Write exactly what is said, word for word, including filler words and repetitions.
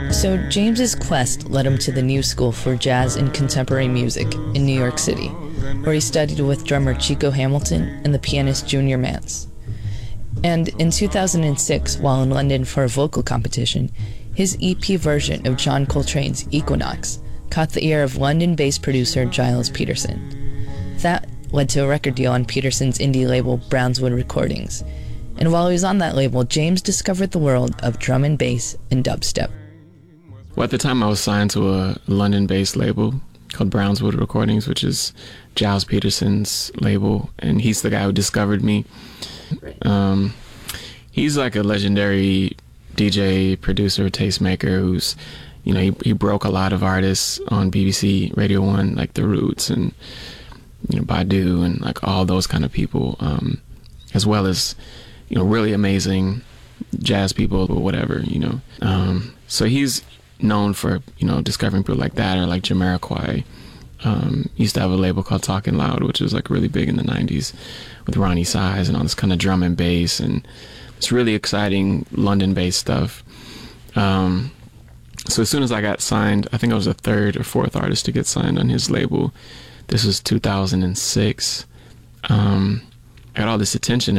So James's quest led him to the New School for Jazz and Contemporary Music in New York City, where he studied with drummer Chico Hamilton and the pianist Junior Mance. And in two thousand six, while in London for a vocal competition, his E P version of John Coltrane's Equinox caught the ear of London-based producer Giles Peterson. That led to a record deal on Peterson's indie label Brownswood Recordings. And while he was on that label, James discovered the world of drum and bass and dubstep. Well, at the time I was signed to a London-based label called Brownswood Recordings, which is Giles Peterson's label, and he's the guy who discovered me. Um, he's like a legendary D J, producer, tastemaker who's, you know, he, he broke a lot of artists on B B C Radio one, like The Roots and, you know, Badu and like all those kind of people, um, as well as, you know, really amazing jazz people or whatever, you know. Um, so he's known for, you know, discovering people like that, or like Jamiroquai. Um, used to have a label called Talking Loud, which was like really big in the nineties with Ronnie Size and all this kind of drum and bass and it's really exciting London-based stuff. Um, so as soon as I got signed, I think I was the third or fourth artist to get signed on his label. This was two thousand six. Um, I got all this attention